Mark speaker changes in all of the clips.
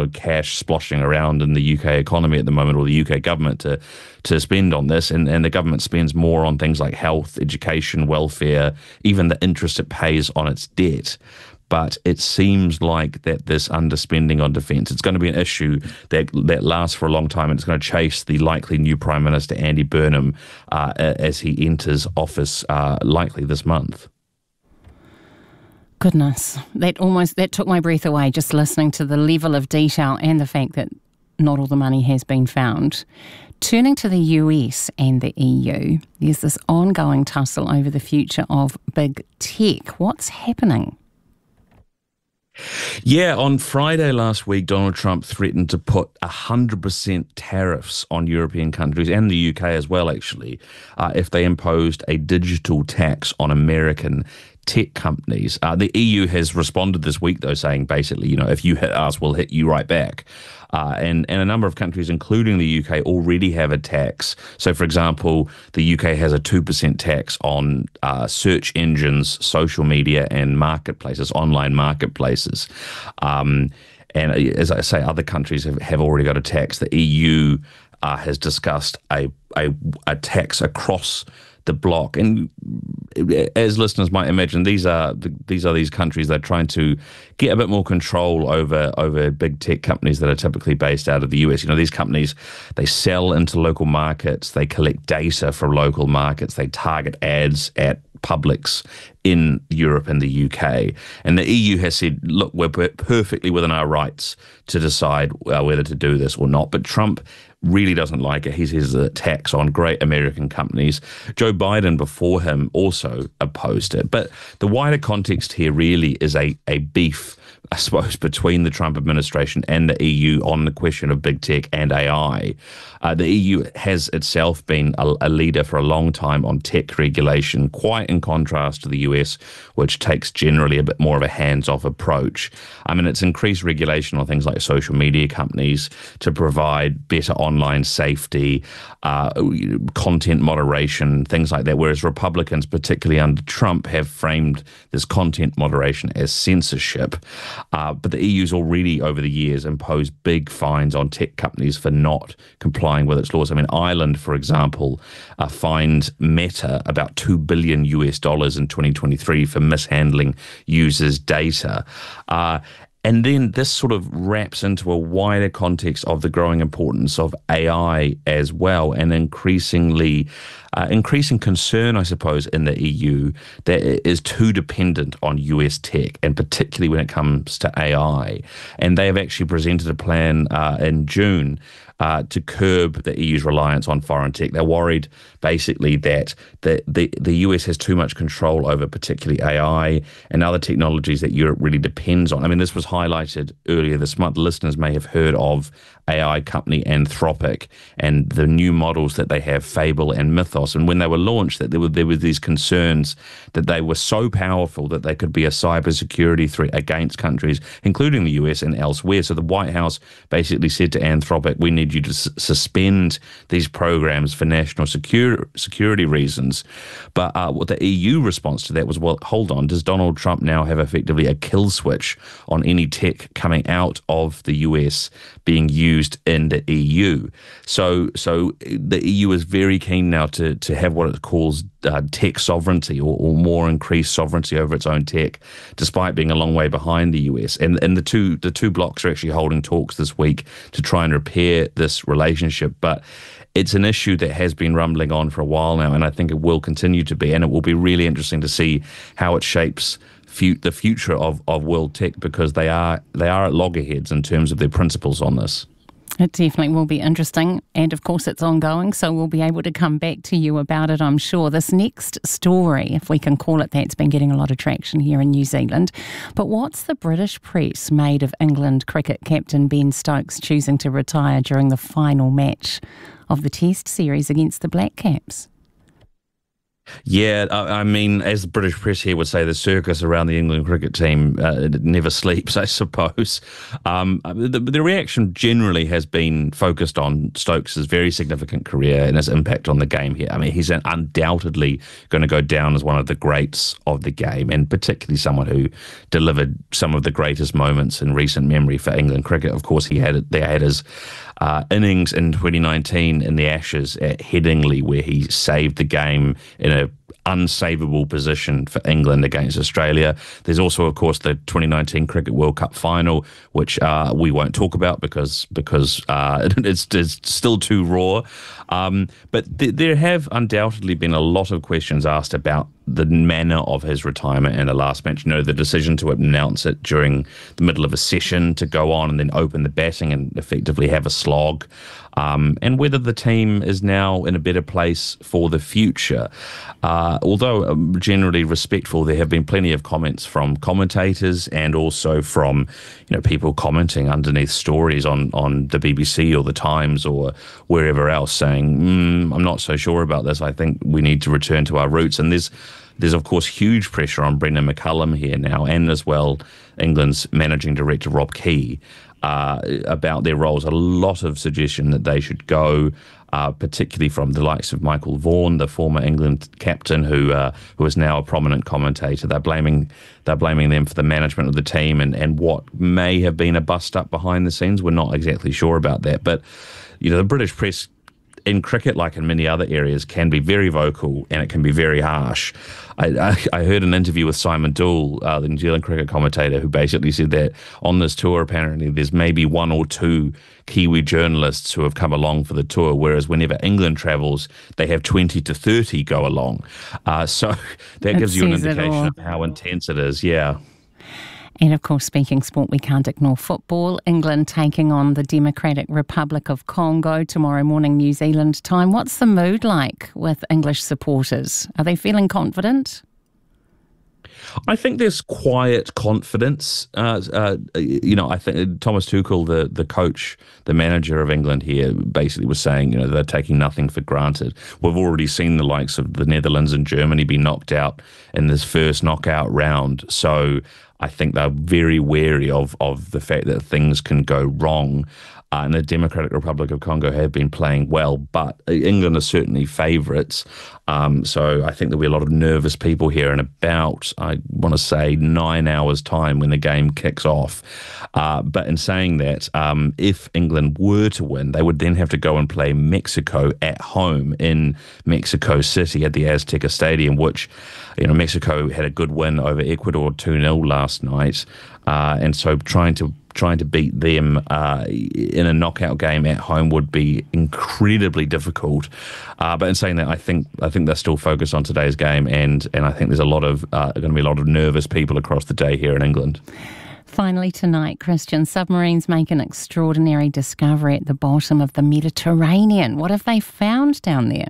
Speaker 1: of cash splashing around in the UK economy at the moment, or the UK government, to spend on this. And the government spends more on things like health, education, welfare, even the interest it pays on its debt. But it seems like that this underspending on defence, it's going to be an issue that lasts for a long time, and it's going to chase the likely new Prime Minister, Andy Burnham, as he enters office likely this month.
Speaker 2: Goodness, that took my breath away just listening to the level of detail and the fact that not all the money has been found. Turning to the US and the EU, there's this ongoing tussle over the future of big tech. What's happening?
Speaker 1: Yeah, on Friday last week, Donald Trump threatened to put 100% tariffs on European countries and the UK as well, actually, if they imposed a digital tax on American tech companies. The EU has responded this week, though, saying basically, if you hit us, we'll hit you right back. And a number of countries, including the UK, already have a tax. So, for example, the UK has a 2% tax on search engines, social media, and marketplaces, online marketplaces. And as I say, other countries have already got a tax. The EU has discussed a tax across the bloc, and as listeners might imagine, these are these countries that are trying to get a bit more control over big tech companies that are typically based out of the US. These companies, they sell into local markets, they collect data from local markets, they target ads at publics in Europe and the UK. And the EU has said, look, we're perfectly within our rights to decide whether to do this or not. But Trump really doesn't like it. He says a tax on great American companies. Joe Biden before him also opposed it. But the wider context here really is a beef, I suppose, between the Trump administration and the EU on the question of big tech and AI. The EU has itself been a leader for a long time on tech regulation, quite in contrast to the US, which takes generally a bit more of a hands-off approach. I mean, it's increased regulation on things like social media companies to provide better online safety, content moderation, things like that, whereas Republicans, particularly under Trump, have framed this content moderation as censorship. But the EU's already, over the years, imposed big fines on tech companies for not complying with its laws. I mean, Ireland, for example, fined Meta about $2 billion in 2023 for mishandling users' data. And then this sort of wraps into a wider context of the growing importance of AI as well, and increasing concern, I suppose, in the EU that it is too dependent on US tech, and particularly when it comes to AI. And they have actually presented a plan in June to curb the EU's reliance on foreign tech. They're worried, basically, that the US has too much control over particularly AI and other technologies that Europe really depends on. I mean, this was highlighted earlier this month. Listeners may have heard of AI company Anthropic and the new models that they have, Fable and Mythos. And when they were launched, that there were these concerns that they were so powerful that they could be a cybersecurity threat against countries, including the US and elsewhere. So the White House basically said to Anthropic, we need you to suspend these programs for national security reasons. But what the EU response to that was, well, hold on, does Donald Trump now have effectively a kill switch on any tech coming out of the US being used in the EU? So the EU is very keen now to have what it calls tech sovereignty, or more increased sovereignty over its own tech, despite being a long way behind the US. And the two blocs are actually holding talks this week to try and repair this relationship. But it's an issue that has been rumbling on for a while now, and I think it will continue to be. And it will be really interesting to see how it shapes the future of world tech, because they are at loggerheads in terms of their principles on this.
Speaker 2: It definitely will be interesting, and of course it's ongoing, so we'll be able to come back to you about it, I'm sure. This next story, if we can call it that, it's been getting a lot of traction here in New Zealand. But what's the British press made of England cricket captain Ben Stokes choosing to retire during the final match of the Test series against the Black Caps?
Speaker 1: Yeah, I mean, as the British press here would say, the circus around the England cricket team it never sleeps, I suppose. The reaction generally has been focused on Stokes' very significant career and his impact on the game here. I mean, he's undoubtedly going to go down as one of the greats of the game, and particularly someone who delivered some of the greatest moments in recent memory for England cricket. Of course, he had his innings in 2019 in the Ashes at Headingley, where he saved the game in a unsavable position for England against Australia. There's also, of course, the 2019 Cricket World Cup final, which we won't talk about because it's still too raw. But there have undoubtedly been a lot of questions asked about the manner of his retirement in the last match. You know, the decision to announce it during the middle of a session to go on and then open the batting and effectively have a slog, and whether the team is now in a better place for the future. Although generally respectful, there have been plenty of comments from commentators and also from people commenting underneath stories on the BBC or the Times or wherever else saying, I'm not so sure about this. I think we need to return to our roots. And there's of course huge pressure on Brendan McCullum here now, and as well England's managing director Rob Key, about their roles. A lot of suggestion that they should go, particularly from the likes of Michael Vaughan, the former England captain, who is now a prominent commentator. They're blaming them for the management of the team and what may have been a bust up behind the scenes. We're not exactly sure about that, but the British press in cricket, like in many other areas, can be very vocal and it can be very harsh. I heard an interview with Simon Doull, the New Zealand cricket commentator, who basically said that on this tour, apparently, there's maybe one or two Kiwi journalists who have come along for the tour, whereas whenever England travels, they have 20 to 30 go along. So that gives you an indication of how intense it is, yeah.
Speaker 2: And of course, speaking sport, we can't ignore football. England taking on the Democratic Republic of Congo tomorrow morning, New Zealand time. What's the mood like with English supporters? Are they feeling confident?
Speaker 1: I think there's quiet confidence. I think Thomas Tuchel, the coach, the manager of England here, basically was saying, they're taking nothing for granted. We've already seen the likes of the Netherlands and Germany be knocked out in this first knockout round. So I think they're very wary of the fact that things can go wrong. And the Democratic Republic of Congo have been playing well, but England are certainly favourites. So I think there'll be a lot of nervous people here in about, I want to say, 9 hours' time when the game kicks off. But in saying that, if England were to win, they would then have to go and play Mexico at home in Mexico City at the Azteca Stadium, which, Mexico had a good win over Ecuador 2-0 last night. And so trying to beat them in a knockout game at home would be incredibly difficult. But in saying that, I think they're still focused on today's game, and I think there's going to be a lot of nervous people across the day here in England.
Speaker 2: Finally tonight, Christian, submarines make an extraordinary discovery at the bottom of the Mediterranean. What have they found down there?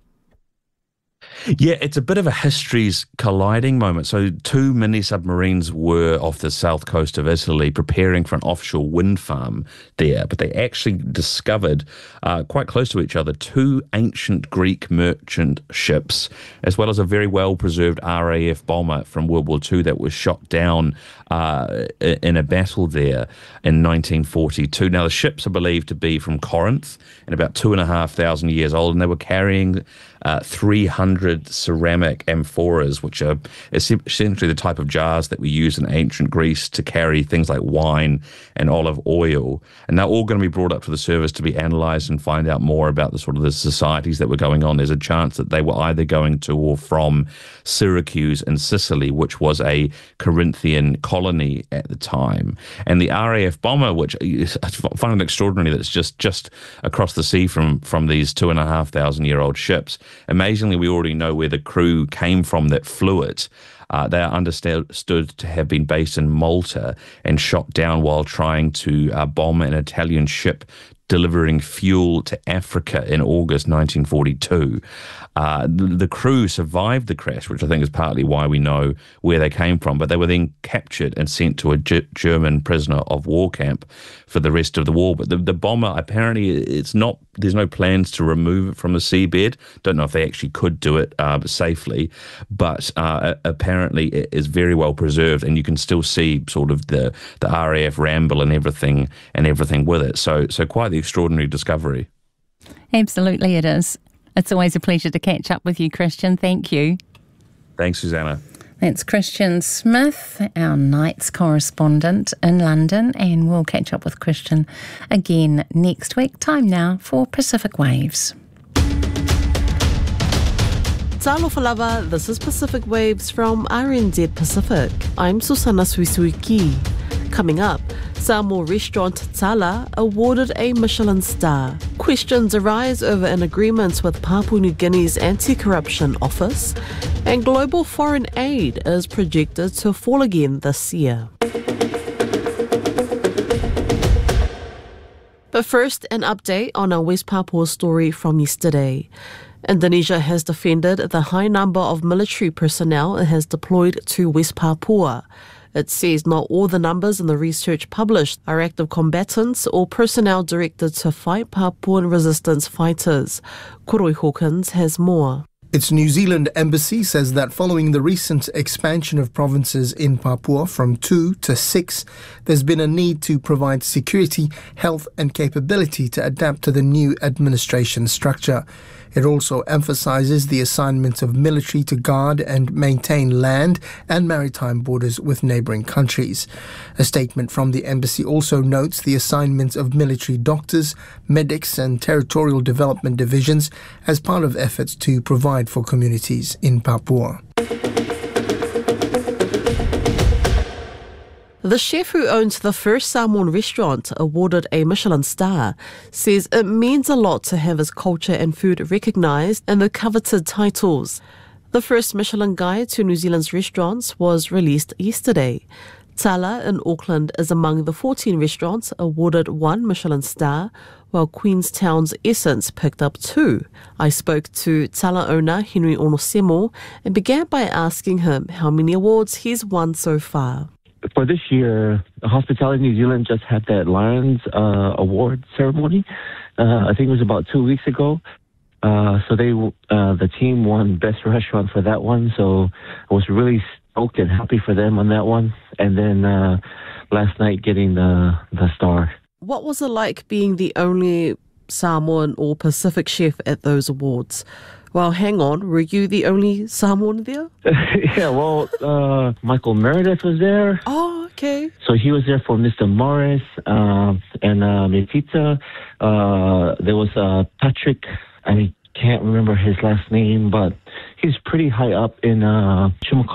Speaker 1: Yeah, it's a bit of a history's colliding moment. So 2 mini submarines were off the south coast of Italy preparing for an offshore wind farm there, but they actually discovered quite close to each other 2 ancient Greek merchant ships, as well as a very well-preserved RAF bomber from World War II that was shot down in a battle there in 1942. Now, the ships are believed to be from Corinth and about 2,500 years old, and they were carrying 300 ceramic amphoras, which are essentially the type of jars that we use in ancient Greece to carry things like wine and olive oil. And they're all going to be brought up to the surface to be analysed and find out more about the societies that were going on. There's a chance that they were either going to or from Syracuse in Sicily, which was a Corinthian colony at the time. And the RAF bomber, which I find it extraordinary that it's just across the sea from these 2,500-year-old ships. Amazingly, we already know where the crew came from that flew it. They are understood to have been based in Malta and shot down while trying to bomb an Italian ship delivering fuel to Africa in August 1942. The crew survived the crash, which I think is partly why we know where they came from, but they were then captured and sent to a German prisoner of war camp for the rest of the war. But the bomber, apparently, there's no plans to remove it from the seabed. Don't know if they actually could do it safely, but apparently it is very well preserved, and you can still see sort of the RAF ramble and everything with it. So quite the extraordinary discovery.
Speaker 2: Absolutely it is. It's always a pleasure to catch up with you, Christian. Thank you.
Speaker 1: Thanks, Susanna.
Speaker 2: That's Christian Smith, our nights correspondent in London, and we'll catch up with Christian again next week. Time now for Pacific Waves.
Speaker 3: Talofa lava, this is Pacific Waves from RNZ Pacific. I'm Susana Suisuiki. Coming up, Samoa restaurant Tala awarded a Michelin star. Questions arise over an agreement with Papua New Guinea's Anti-Corruption Office, and global foreign aid is projected to fall again this year. But first, an update on our West Papua story from yesterday. Indonesia has defended the high number of military personnel it has deployed to West Papua. It says not all the numbers in the research published are active combatants or personnel directed to fight Papuan resistance fighters. Koroi Hawkins has more.
Speaker 4: Its New Zealand embassy says that following the recent expansion of provinces in Papua from 2 to 6, there's been a need to provide security, health and capability to adapt to the new administration structure. It also emphasises the assignment of military to guard and maintain land and maritime borders with neighbouring countries. A statement from the embassy also notes the assignment of military doctors, medics and territorial development divisions as part of efforts to provide for communities in Papua.
Speaker 3: The chef who owns the first Samoan restaurant awarded a Michelin star says it means a lot to have his culture and food recognised in the coveted titles. The first Michelin guide to New Zealand's restaurants was released yesterday. Tala in Auckland is among the 14 restaurants awarded 1 Michelin star, while Queenstown's Essence picked up 2. I spoke to Tala owner Henry Onosemo and began by asking him how many awards he's won so far.
Speaker 5: For this year, Hospitality New Zealand just had that Lions award ceremony. I think it was about 2 weeks ago. So the team won Best Restaurant for that one. So I was really stoked and happy for them on that one. And then last night getting the star.
Speaker 3: What was it like being the only Samoan or Pacific chef at those awards? Well, hang on, were you the only Samoan there?
Speaker 5: Yeah, well, Michael Meredith was there.
Speaker 3: Oh, okay.
Speaker 5: So he was there for Mr. Morris and Metita. There was Patrick, I can't remember his last name, but he's pretty high up in, at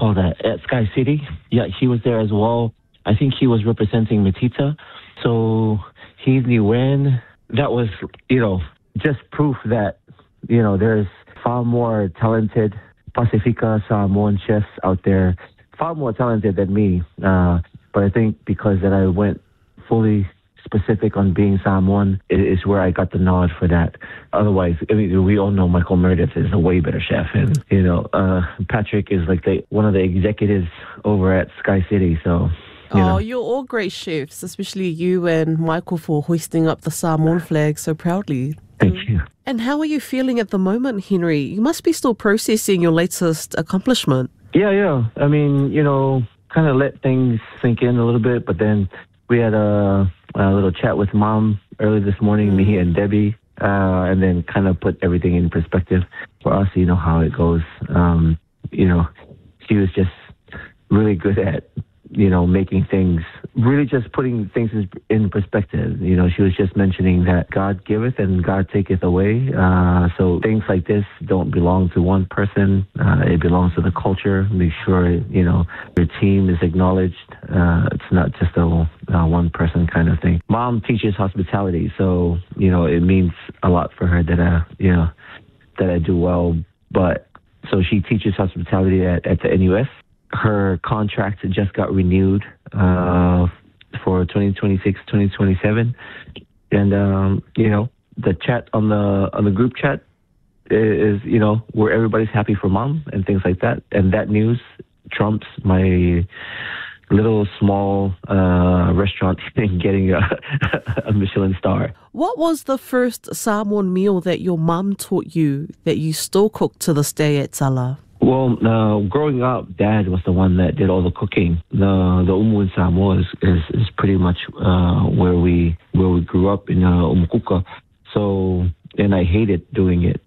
Speaker 5: Sky City. Yeah, he was there as well. I think he was representing Metita. So he knew when. That was, just proof that, there's far more talented Pacifica Samoan chefs out there, far more talented than me. But I think because that I went fully specific on being Samoan, it is where I got the nod for that. Otherwise, we all know Michael Meredith is a way better chef. And, Patrick is like one of the executives over at Sky City. So,
Speaker 3: you're all great chefs, especially you and Michael for hoisting up the Samoan flag so proudly.
Speaker 5: Thank you.
Speaker 3: And how are you feeling at the moment, Henry? You must be still processing your latest accomplishment.
Speaker 5: Yeah. I mean, kind of let things sink in a little bit, but then we had a little chat with Mom early this morning, me and Debbie, and then kind of put everything in perspective for us, how it goes. She was just really good at, making things, really just putting things in perspective. She was just mentioning that God giveth and God taketh away. So things like this don't belong to one person. It belongs to the culture. Make sure, your team is acknowledged. It's not just a one person kind of thing. Mom teaches hospitality, so, it means a lot for her that I do well. But so she teaches hospitality at the NUS. Her contract just got renewed for 2026, 2027. And the chat on the group chat is where everybody's happy for mom and things like that. And that news trumps my little small restaurant getting a Michelin star.
Speaker 3: What was the first Samoan meal that your mum taught you that you still cook to this day at Sala?
Speaker 5: Well, growing up, Dad was the one that did all the cooking. The umu in Samoa is pretty much where we grew up in Umukuka. So, and I hated doing it,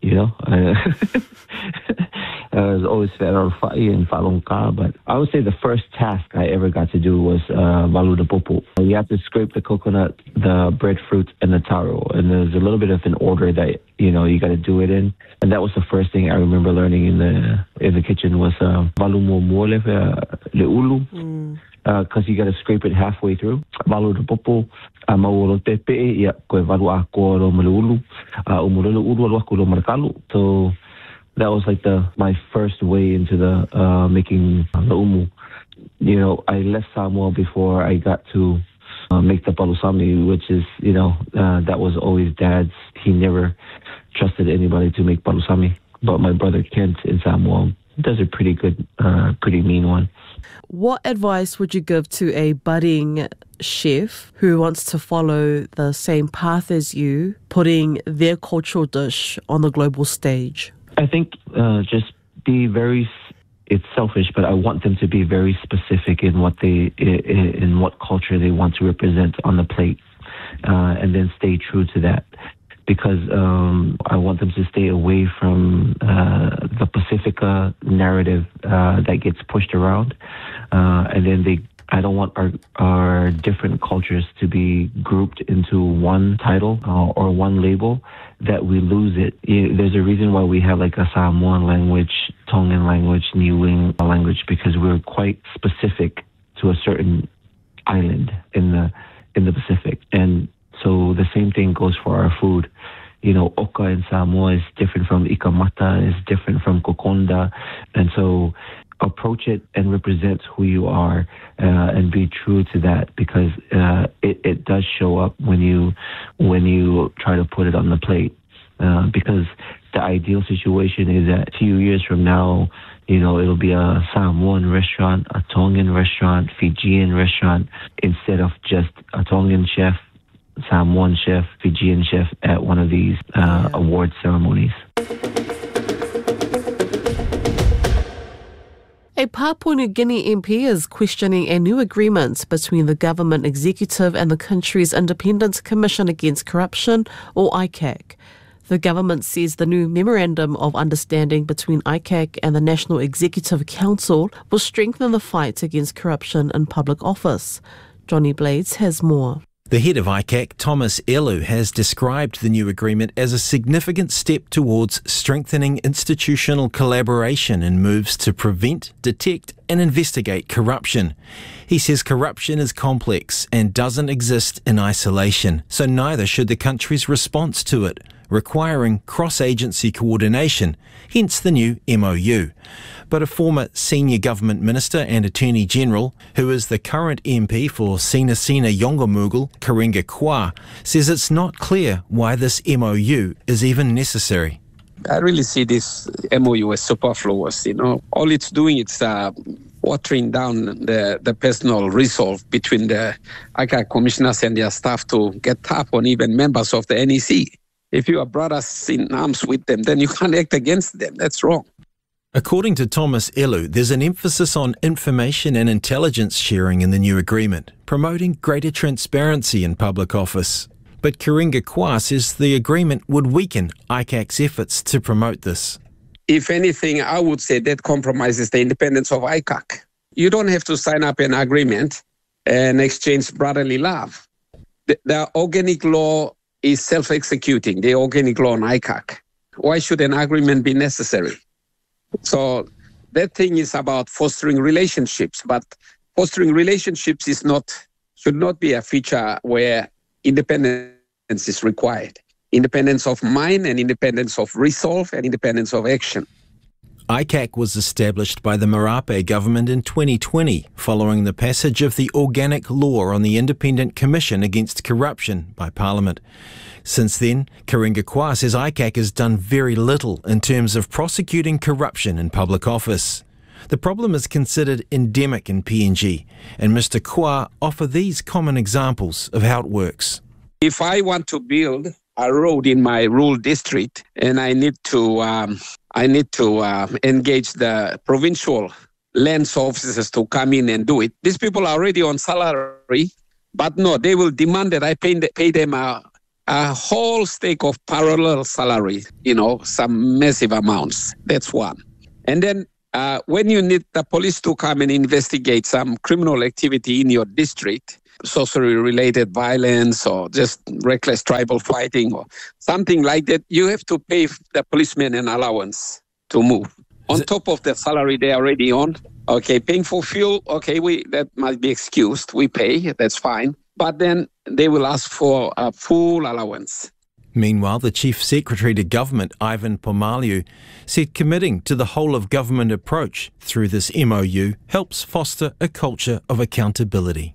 Speaker 5: I was always fed on fa'i and falongka, but I would say the first task I ever got to do was baluda popo. You have to scrape the coconut, the breadfruit, and the taro, and there's a little bit of an order that you got to do it in. And that was the first thing I remember learning in the kitchen was balumo mole leulu, because you got to scrape it halfway through. Baluda popo, mauolo tepe, ya koe valu ako ro maleulu, umulolo ulu aku ro marakalu. So that was like my first way into the making the umu. I left Samoa before I got to make the palusami, which is, that was always Dad's. He never trusted anybody to make palusami. But my brother Kent in Samoa does a pretty good, pretty mean one.
Speaker 3: What advice would you give to a budding chef who wants to follow the same path as you, putting their cultural dish on the global stage?
Speaker 5: I think just be very. It's selfish, but I want them to be very specific in what culture they want to represent on the plate, and then stay true to that. Because I want them to stay away from the Pacifica narrative that gets pushed around, and then I don't want our different cultures to be grouped into one title or one label that we lose it. There's a reason why we have like a Samoan language, Tongan language, Niuean language, because we're quite specific to a certain island in the Pacific. And so the same thing goes for our food. Oka in Samoa is different from Ikamata, is different from Kokonda. And so approach it and represent who you are and be true to that, because it does show up when you try to put it on the plate. Because the ideal situation is that a few years from now, it'll be a Samoan restaurant, a Tongan restaurant, Fijian restaurant, instead of just a Tongan chef, Samoan chef, Fijian chef at one of these award ceremonies.
Speaker 3: A Papua New Guinea MP is questioning a new agreement between the government executive and the country's Independent Commission Against Corruption, or ICAC. The government says the new Memorandum of Understanding between ICAC and the National Executive Council will strengthen the fight against corruption in public office. Johnny Blades has more.
Speaker 6: The head of ICAC, Thomas Elu, has described the new agreement as a significant step towards strengthening institutional collaboration in moves to prevent, detect and investigate corruption. He says corruption is complex and doesn't exist in isolation, so neither should the country's response to it, requiring cross-agency coordination, hence the new MOU. But a former senior government minister and Attorney General, who is the current MP for Sinasina Yongomugul, Karenga Kwa, says it's not clear why this MOU is even necessary.
Speaker 7: I really see this MOU as superfluous. All it's doing is watering down the personal resolve between the ICAC commissioners and their staff to get tough on even members of the NEC. If you are brothers in arms with them, then you can't act against them. That's wrong.
Speaker 6: According to Thomas Elu, there's an emphasis on information and intelligence sharing in the new agreement, promoting greater transparency in public office. But Karenga Kwa says the agreement would weaken ICAC's efforts to promote this.
Speaker 7: If anything, I would say that compromises the independence of ICAC. You don't have to sign up an agreement and exchange brotherly love. The organic law is self-executing, the organic law on ICAC. Why should an agreement be necessary? So that thing is about fostering relationships, but fostering relationships should not be a feature where independence is required. Independence of mind and independence of resolve and independence of action.
Speaker 6: ICAC was established by the Marape government in 2020 following the passage of the Organic Law on the Independent Commission Against Corruption by Parliament. Since then, Karinga Kwa says ICAC has done very little in terms of prosecuting corruption in public office. The problem is considered endemic in PNG, and Mr. Kwa offers these common examples of how it works.
Speaker 7: If I want to build a road in my rural district and I need to engage the provincial lands officers to come in and do it. These people are already on salary, but no, they will demand that I pay them a whole stake of parallel salary, some massive amounts. That's one. And then when you need the police to come and investigate some criminal activity in your district, sorcery-related violence or just reckless tribal fighting or something like that, you have to pay the policemen an allowance to move. On top of the salary they're already on. Okay, paying for fuel, okay, that might be excused. We pay, that's fine. But then they will ask for a full allowance.
Speaker 6: Meanwhile, the Chief Secretary to Government, Ivan Pomaliu, said committing to the whole-of-government approach through this MOU helps foster a culture of accountability.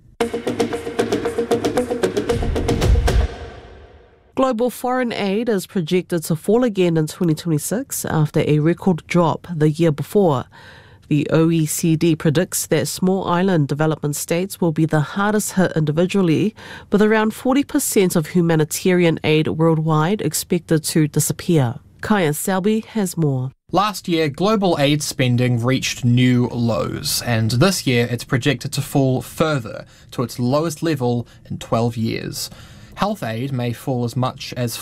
Speaker 3: Global foreign aid is projected to fall again in 2026 after a record drop the year before. The OECD predicts that small island development states will be the hardest hit individually, with around 40% of humanitarian aid worldwide expected to disappear. Kaya Selby has more.
Speaker 8: Last year, global aid spending reached new lows, and this year it's projected to fall further to its lowest level in 12 years. Health aid may fall as much as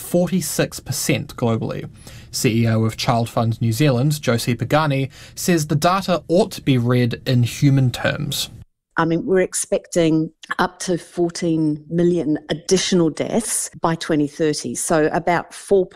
Speaker 8: 46% globally. CEO of Child Fund New Zealand, Josie Pagani, says the data ought to be read in human terms.
Speaker 9: We're expecting up to 14 million additional deaths by 2030. So about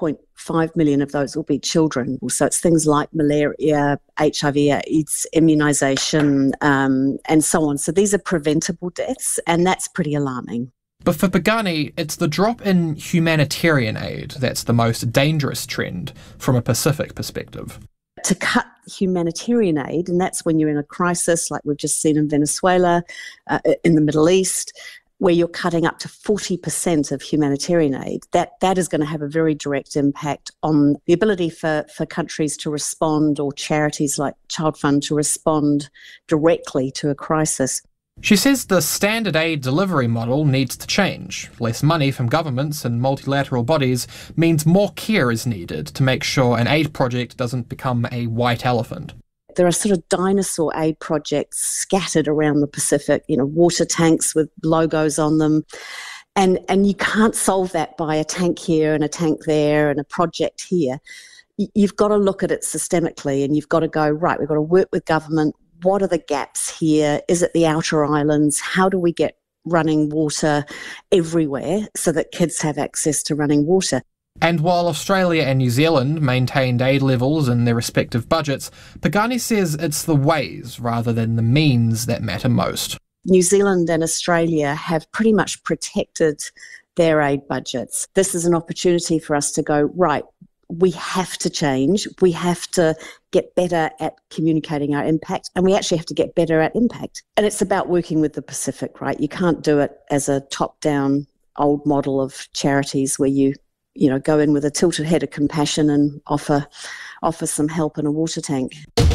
Speaker 9: 4.5 million of those will be children. So it's things like malaria, HIV, AIDS, immunisation, and so on. So these are preventable deaths, and that's pretty alarming.
Speaker 8: But for Pagani, it's the drop in humanitarian aid that's the most dangerous trend from a Pacific perspective.
Speaker 9: To cut humanitarian aid, and that's when you're in a crisis like we've just seen in Venezuela, in the Middle East, where you're cutting up to 40% of humanitarian aid, that is going to have a very direct impact on the ability for countries to respond, or charities like Child Fund to respond directly to a crisis.
Speaker 8: She says the standard aid delivery model needs to change. Less money from governments and multilateral bodies means more care is needed to make sure an aid project doesn't become a white elephant.
Speaker 9: There are sort of dinosaur aid projects scattered around the Pacific, water tanks with logos on them. And you can't solve that by a tank here and a tank there and a project here. You've got to look at it systemically, and you've got to go, right, we've got to work with government. What are the gaps here? Is it the outer islands? How do we get running water everywhere so that kids have access to running water?
Speaker 8: And while Australia and New Zealand maintained aid levels in their respective budgets, Pagani says it's the ways rather than the means that matter most.
Speaker 9: New Zealand and Australia have pretty much protected their aid budgets. This is an opportunity for us to go, right, we have to change. We have to get better at communicating our impact, and we actually have to get better at impact. And it's about working with the Pacific, right? You can't do it as a top-down old model of charities where you go in with a tilted head of compassion and offer some help in a water tank.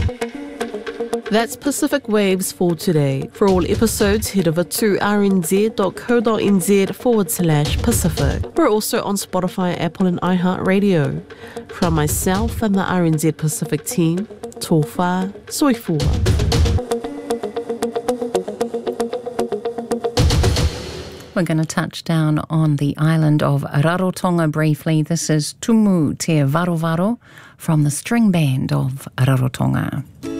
Speaker 3: That's Pacific Waves for today. For all episodes, head over to rnz.co.nz/Pacific. We're also on Spotify, Apple and iHeartRadio. From myself and the RNZ Pacific team, Tōwha Soifua.
Speaker 2: We're going to touch down on the island of Rarotonga briefly. This is Tumu Te Varovaro from the string band of Rarotonga.